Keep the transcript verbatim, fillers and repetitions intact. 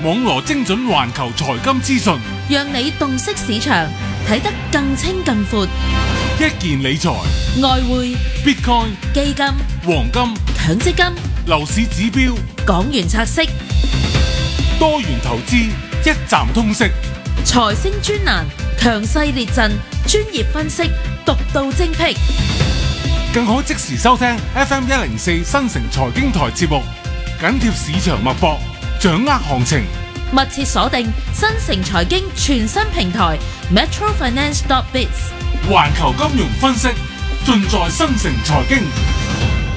網羅精準環球財金資訊， 讓你洞悉市場，睇得更清更闊。 一件理財、 外匯、 Bitcoin、 基金、 黃金、 強積金、 樓市指標、 港元拆息、 多元投資，一站通識。 財星專欄，強勢列陣，專業分析，獨到精闢。 更可即時收聽 F M 一零四新城財經台節目，緊貼市場脈搏，掌握行情。 密切鎖定新城財經全新平台 Metro Finance dot biz， 環球金融分析，盡在新城財經。